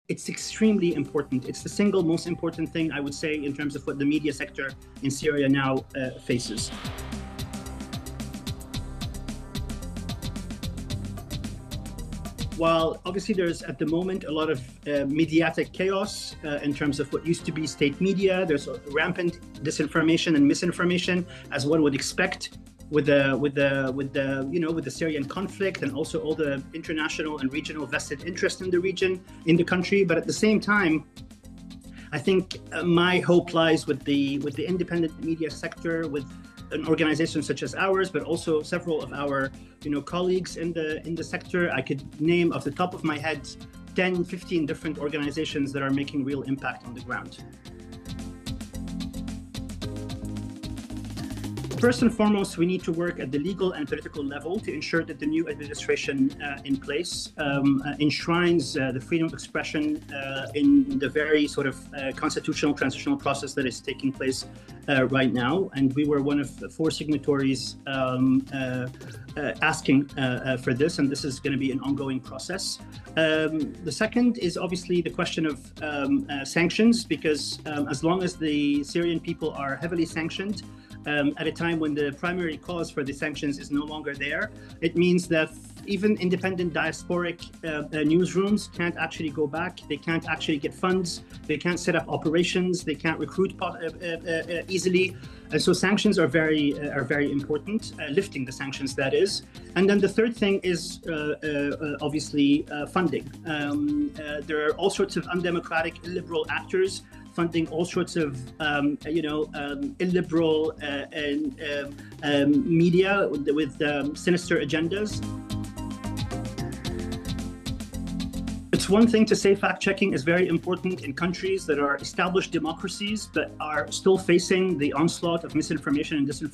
It's extremely important. It's the single most important thing, I would say, in terms of what the media sector in Syria now faces. While obviously there's at the moment a lot of mediatic chaos in terms of what used to be state media, there's rampant disinformation and misinformation, as one would expect with the Syrian conflict and also all the international and regional vested interest in the region, in the country. But at the same time, I think my hope lies with the independent media sector, with an organization such as ours, but also several of our colleagues in the sector. I could name off the top of my head 10, 15 different organizations that are making real impact on the ground. First and foremost, we need to work at the legal and political level to ensure that the new administration in place enshrines the freedom of expression in the very sort of constitutional transitional process that is taking place right now. And we were one of the 4 signatories asking for this, and this is going to be an ongoing process. The second is obviously the question of sanctions, because as long as the Syrian people are heavily sanctioned, at a time when the primary cause for the sanctions is no longer there, it means that even independent diasporic newsrooms can't actually go back. They can't actually get funds. They can't set up operations. They can't recruit easily. And so sanctions are very important, lifting the sanctions, that is. And then the third thing is obviously funding. There are all sorts of undemocratic, illiberal actors funding all sorts of, illiberal media with sinister agendas. It's one thing to say fact-checking is very important in countries that are established democracies but are still facing the onslaught of misinformation and disinformation.